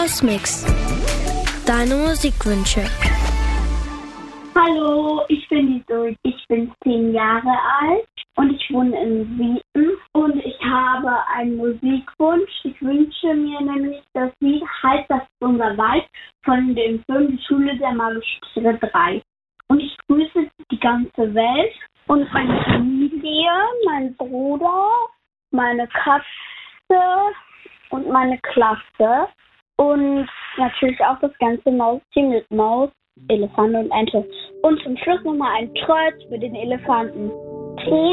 Hausmix. Deine Musikwünsche. Hallo, ich bin die Zoe. Ich bin 10 Jahre alt und ich wohne in Sieten. Und ich habe einen Musikwunsch. Ich wünsche mir nämlich das Lied Halt, das ist unser Wald von dem Film Die Schule der magischen Tiere 3. Und ich grüße die ganze Welt und meine Familie, meinen Bruder, meine Katze und meine Klasse. Und natürlich auch das ganze Mausteam mit Maus, Elefant und Ente. Und zum Schluss nochmal ein Kreuz für den Elefanten. 10,